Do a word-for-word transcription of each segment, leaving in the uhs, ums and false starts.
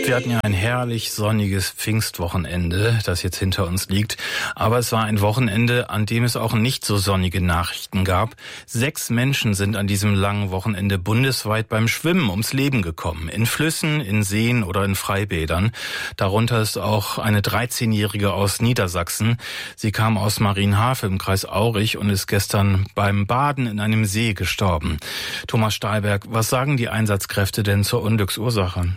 Wir hatten ja ein herrlich sonniges Pfingstwochenende, das jetzt hinter uns liegt. Aber es war ein Wochenende, an dem es auch nicht so sonnige Nachrichten gab. Sechs Menschen sind an diesem langen Wochenende bundesweit beim Schwimmen ums Leben gekommen. In Flüssen, in Seen oder in Freibädern. Darunter ist auch eine dreizehnjährige aus Niedersachsen. Sie kam aus Marienhafe im Kreis Aurich und ist gestern beim Baden in einem See gestorben. Thomas Stahlberg, was sagen die Einsatzkräfte denn zur Unglücksursache?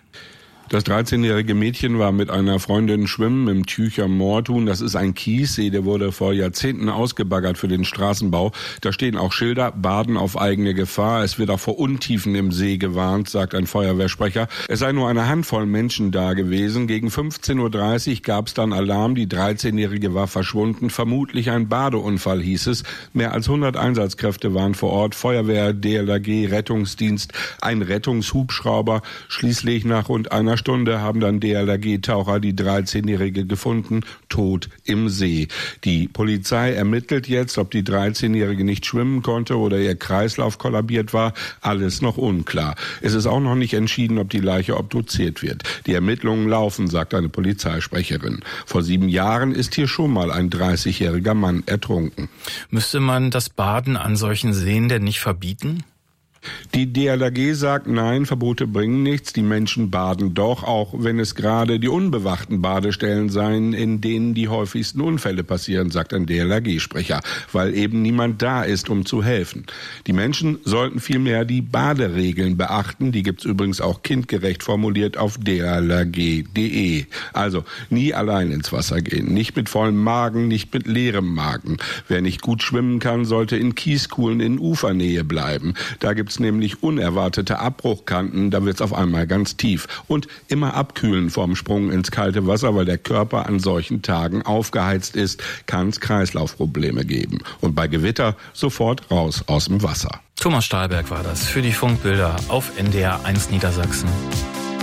Das dreizehnjährige Mädchen war mit einer Freundin schwimmen im Tücher Moortun. Das ist ein Kiessee, der wurde vor Jahrzehnten ausgebaggert für den Straßenbau. Da stehen auch Schilder, Baden auf eigene Gefahr. Es wird auch vor Untiefen im See gewarnt, sagt ein Feuerwehrsprecher. Es sei nur eine Handvoll Menschen da gewesen. Gegen fünfzehn Uhr dreißig gab es dann Alarm. Die dreizehnjährige war verschwunden. Vermutlich ein Badeunfall, hieß es. Mehr als hundert Einsatzkräfte waren vor Ort. Feuerwehr, D L R G, Rettungsdienst, ein Rettungshubschrauber. Schließlich nach rund einer Stunde haben dann D L R G-Taucher die dreizehnjährige gefunden, tot im See. Die Polizei ermittelt jetzt, ob die dreizehnjährige nicht schwimmen konnte oder ihr Kreislauf kollabiert war. Alles noch unklar. Es ist auch noch nicht entschieden, ob die Leiche obduziert wird. Die Ermittlungen laufen, sagt eine Polizeisprecherin. Vor sieben Jahren ist hier schon mal ein dreißigjähriger Mann ertrunken. Müsste man das Baden an solchen Seen denn nicht verbieten? Die D L R G sagt, nein, Verbote bringen nichts, die Menschen baden doch, auch wenn es gerade die unbewachten Badestellen seien, in denen die häufigsten Unfälle passieren, sagt ein D L R G-Sprecher, weil eben niemand da ist, um zu helfen. Die Menschen sollten vielmehr die Baderegeln beachten, die gibt's übrigens auch kindgerecht formuliert auf d l r g punkt d e. Also nie allein ins Wasser gehen, nicht mit vollem Magen, nicht mit leerem Magen. Wer nicht gut schwimmen kann, sollte in Kieskuhlen in Ufernähe bleiben. Da gibt's nämlich unerwartete Abbruchkanten, da wird's auf einmal ganz tief. Und immer abkühlen vorm Sprung ins kalte Wasser, weil der Körper an solchen Tagen aufgeheizt ist, kann's Kreislaufprobleme geben. Und bei Gewitter sofort raus aus dem Wasser. Thomas Stahlberg war das für die Funkbilder auf N D R eins Niedersachsen.